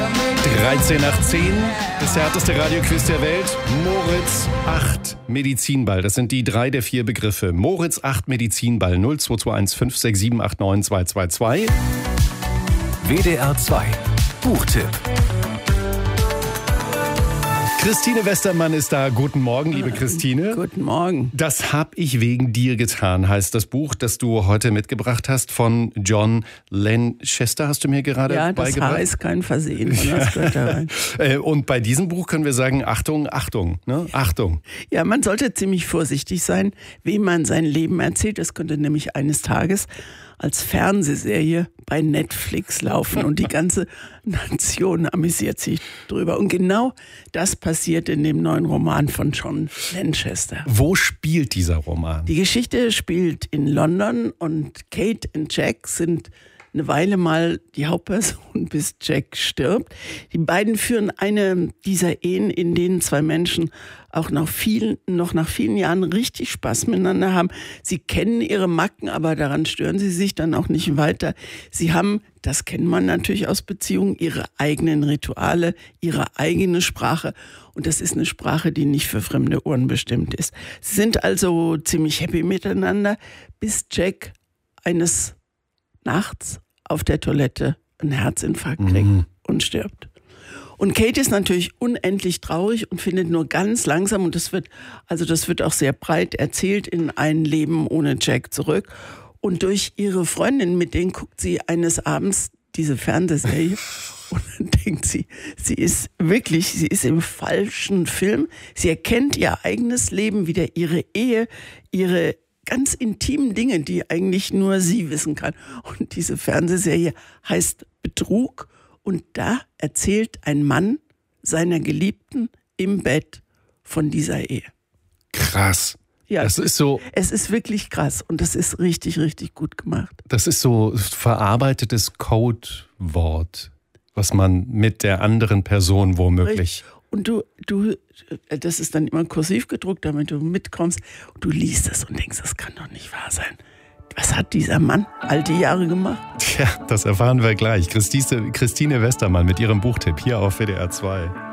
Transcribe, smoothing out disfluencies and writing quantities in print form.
13 nach 10, das härteste Radioquiz der Welt. Moritz 8 Medizinball. Das sind die 3 der 4 Begriffe. Moritz 8 Medizinball 0221 567 89 222. WDR 2 Buchtipp. Christine Westermann ist da. Guten Morgen, liebe Christine. Guten Morgen. Das hab ich wegen dir getan, heißt das Buch, das du heute mitgebracht hast, von John Lanchester, hast du mir gerade beigebracht. Ja, das Haar ist kein Versehen. Das gehört da rein. Und bei diesem Buch können wir sagen, Achtung, Achtung, ne? Achtung. Ja, man sollte ziemlich vorsichtig sein, wem man sein Leben erzählt. Das könnte nämlich eines Tages als Fernsehserie bei Netflix laufen und die ganze Nation amüsiert sich drüber. Und genau das passiert in dem neuen Roman von John Lanchester. Wo spielt dieser Roman? Die Geschichte spielt in London und Kate und Jack sind eine Weile mal die Hauptperson, bis Jack stirbt. Die beiden führen eine dieser Ehen, in denen zwei Menschen auch noch nach vielen Jahren richtig Spaß miteinander haben. Sie kennen ihre Macken, aber daran stören sie sich dann auch nicht weiter. Sie haben, das kennt man natürlich aus Beziehungen, ihre eigenen Rituale, ihre eigene Sprache. Und das ist eine Sprache, die nicht für fremde Ohren bestimmt ist. Sie sind also ziemlich happy miteinander, bis Jack eines Nachts auf der Toilette einen Herzinfarkt kriegt und stirbt. Und Kate ist natürlich unendlich traurig und findet nur ganz langsam, und das wird auch sehr breit erzählt, in ein Leben ohne Jack zurück. Und durch ihre Freundin, mit denen guckt sie eines Abends diese Fernsehserie und dann denkt sie ist im falschen Film. Sie erkennt ihr eigenes Leben wieder, ihre Ehe, ihre ganz intimen Dinge, die eigentlich nur sie wissen kann. Und diese Fernsehserie heißt Betrug. Und da erzählt ein Mann seiner Geliebten im Bett von dieser Ehe. Krass. Ja, das ist so. Es ist wirklich krass und das ist richtig, richtig gut gemacht. Das ist so verarbeitetes Codewort, was man mit der anderen Person womöglich. Und du, das ist dann immer kursiv gedruckt, damit du mitkommst. Und du liest es und denkst, das kann doch nicht wahr sein. Was hat dieser Mann all die Jahre gemacht? Tja, das erfahren wir gleich. Christine Westermann mit ihrem Buchtipp hier auf WDR 2.